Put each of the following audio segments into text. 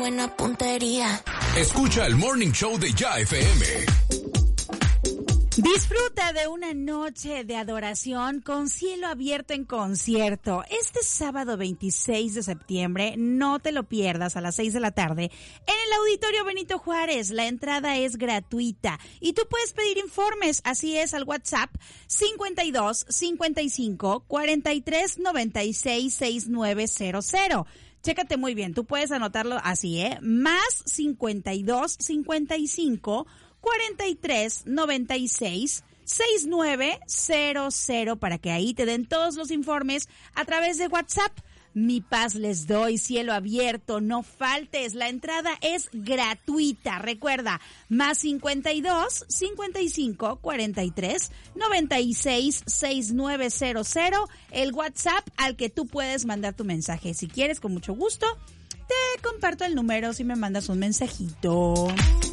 buena puntería. Escucha el Morning Show de Ya FM. Disfruta de una noche de adoración con cielo abierto en concierto. Este sábado 26 de septiembre, no te lo pierdas, a las 6 de la tarde, en el Auditorio Benito Juárez. La entrada es gratuita y tú puedes pedir informes, así es, al WhatsApp 52 55 43 96 6900. Chécate muy bien, tú puedes anotarlo así, más 52 55 43 96 6900 para que ahí te den todos los informes a través de WhatsApp. Mi paz les doy, cielo abierto, no faltes, la entrada es gratuita. Recuerda, más 52 55 43 96 6900, el WhatsApp al que tú puedes mandar tu mensaje. Si quieres, con mucho gusto, te comparto el número si me mandas un mensajito.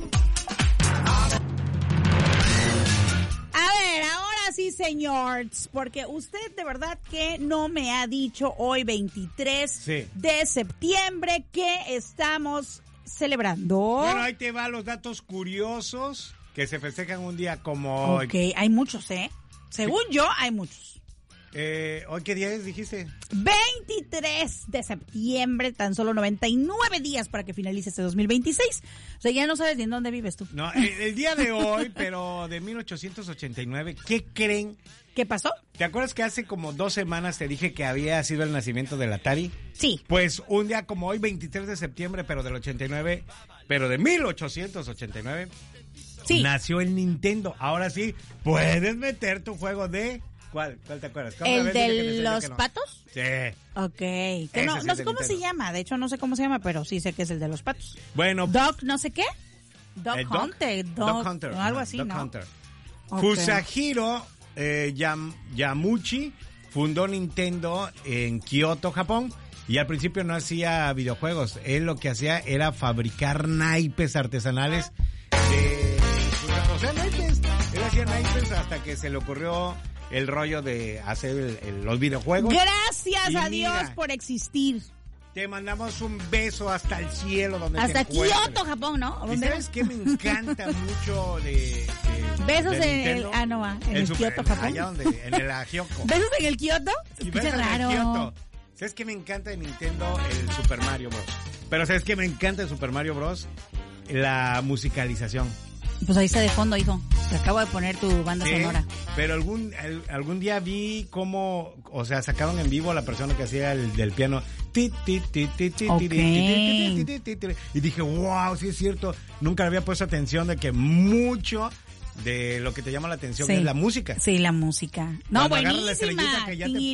Sí, señor, porque usted de verdad que no me ha dicho hoy 23 de septiembre que estamos celebrando. Bueno, ahí te van los datos curiosos que se festejan un día como hoy. Ok, hay muchos, Según yo, hay muchos. ¿Hoy qué día es, dijiste? 23 de septiembre, tan solo 99 días para que finalice este 2026. O sea, ya no sabes ni en dónde vives tú. No, el día de hoy, pero de 1889, ¿qué creen? ¿Qué pasó? ¿Te acuerdas que hace como 2 semanas te dije que había sido el nacimiento del Atari? Sí. Pues un día como hoy, 23 de septiembre, pero del 89, pero de 1889, sí, nació el Nintendo. Ahora sí, puedes meter tu juego de... ¿Cuál te acuerdas? ¿El de los patos? Sí. Ok. Que no sé cómo se llama. De hecho, no sé cómo se llama, pero sí sé que es el de los patos. Bueno. Doc, no sé qué. Doc Hunter. Doc Hunter. Algo así, Doc ¿no? Hunter. Okay. Fusahiro Yamuchi fundó Nintendo en Kioto, Japón. Y al principio no hacía videojuegos. Él lo que hacía era fabricar naipes artesanales o sea, naipes. Él hacía naipes hasta que se le ocurrió el rollo de hacer los videojuegos. Gracias a Dios por existir. Te mandamos un beso hasta el cielo donde hasta te encuentres. Kioto, Japón, ¿no? ¿Y sabes qué me encanta mucho de besos de en el Kioto, Japón. Allá donde, en el Ajioko. ¿Besos en el Kioto? Qué raro. Kioto. ¿Sabes qué me encanta de Nintendo? El Super Mario Bros. Pero ¿sabes qué me encanta de Super Mario Bros? La musicalización. Pues ahí está de fondo, hijo. Te acabo de poner tu banda sonora. Pero algún día vi cómo, o sea, sacaron en vivo a la persona que hacía el del piano. Y dije, wow, sí es cierto. Nunca había puesto atención de que mucho de lo que te llama la atención es la música. Sí, la música. No, buenísima.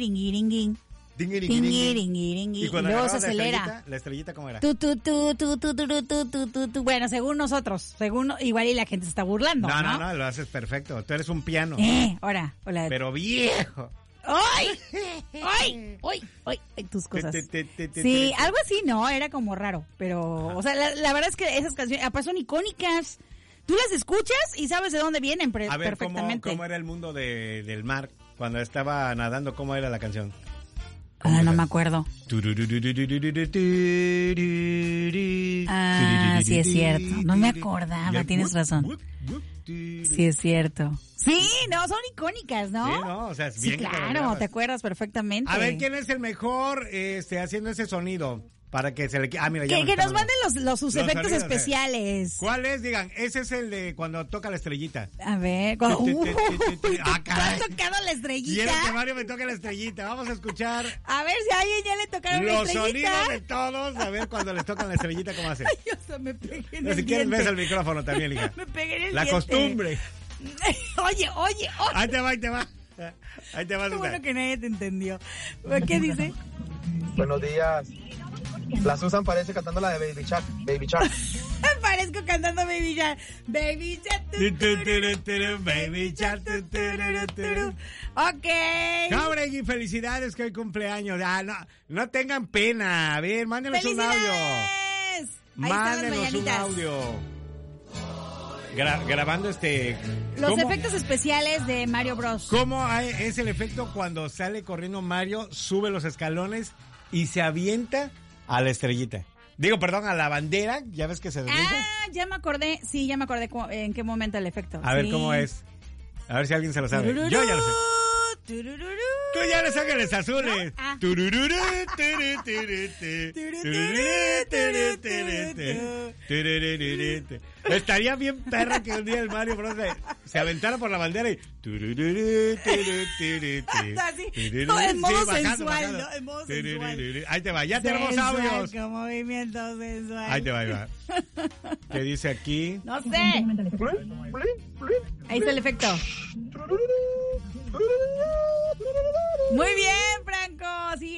Y cuando luego se acelera. La estrellita, ¿cómo era? Bueno, según nosotros, igual y la gente se está burlando, ¿no? No, lo haces perfecto. Tú eres un piano. Hola. Pero viejo. ¡Ay! Tus cosas. Sí, algo así, ¿no? Era como raro, pero, o sea, la verdad es que esas canciones, aparte son icónicas. Tú las escuchas y sabes de dónde vienen perfectamente. ¿Cómo era el mundo del mar cuando estaba nadando? ¿Cómo era la canción? No me acuerdo. Sí es cierto. No me acordaba, tienes razón. Sí es cierto. Sí, no, son icónicas, ¿no? Sí, no, o sea, es bien. Sí, claro, te acuerdas perfectamente. A ver, ¿quién es el mejor haciendo ese sonido? Para que se le... mira, ya que nos manden sus efectos sonidos, especiales. ¿Cuál es? Digan, ese es el de cuando toca la estrellita. A ver, cuando... has tocado la estrellita. Quiero que Mario me toque la estrellita. Vamos a escuchar. A ver si a alguien ya le tocaron la estrellita. Los sonidos de todos. A ver cuando les tocan la estrellita, ¿cómo hace? Ay, o sea, me pegué en el si quieres, ves el micrófono también, hija. Me pegué en el la diente. Costumbre. Oye. Ahí te va. Ahí te va. Qué bueno que nadie te entendió. ¿Qué dice? Buenos días. La Susan parece cantando la de Baby Shark. Parezco cantando Baby Shark. Baby Shark. Baby Shark. Ok. Jauregui, felicidades que hoy cumpleaños. No tengan pena. A ver, mándenos un audio. Mándenos un audio. Grabando los efectos especiales de Mario Bros. ¿Cómo es el efecto cuando sale corriendo Mario, sube los escalones y se avienta a la estrellita? Digo, perdón, a la bandera, ¿ya ves que se desliza? Ah, ya me acordé, sí, ya me acordé en qué momento el efecto. A ver Sí. cómo es. A ver si alguien se lo sabe. Tururú, Yo ya lo sé. tururú. Tú ya eres Ángeles Azules. ¿No? Ah. Tururú, turu, turu, tu. Estaría bien perra que un día el Mario Bros. Se aventara por la bandera y... Así, no, en modo sensual, bajando. ¿no? En modo sensual. Ahí te va, ya tenemos Sensual, audios. con movimiento sensual. Ahí te va, ahí va. ¿Qué dice aquí? No sé. Ahí está el efecto. Muy bien,